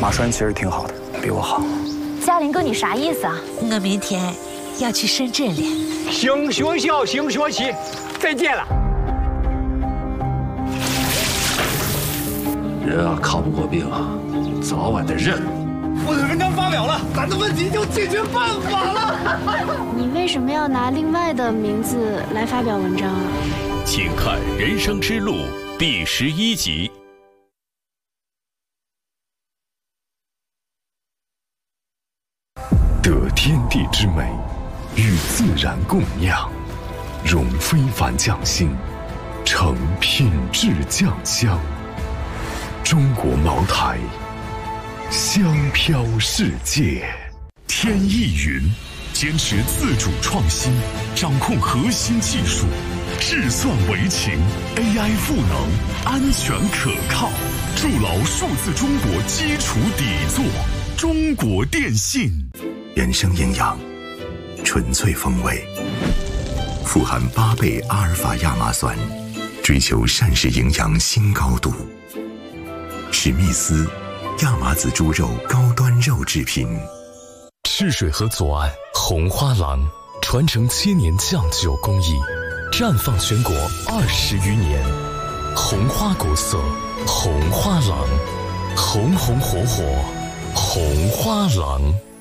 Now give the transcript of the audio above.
马栓其实挺好的，比我好。 嘉林哥，你啥意思啊？ 我明天要去深圳了。 新学校新学期，再见了。 人啊，靠不过病啊，早晚得认。 我的文章发表了，咱的问题就解决办法了。 你为什么要拿另外的名字来发表文章啊？ 请看《人生之路》第11集。 得天地之美，与自然共酿，融非凡匠心，成品质酱香。中国茅台，香飘世界。天意云坚持自主创新，掌控核心技术，智算为情 ，AI 赋能，安全可靠，筑牢数字中国基础底座。中国电信。 原生营养，纯粹风味，富含8倍阿尔法亚麻酸，追求膳食营养新高度。史密斯亚麻籽猪肉高端肉制品。 赤水河左岸红花廊，传承千年酱酒工艺，绽放全国20余年。红花国色，红花廊，红红火火，红花廊。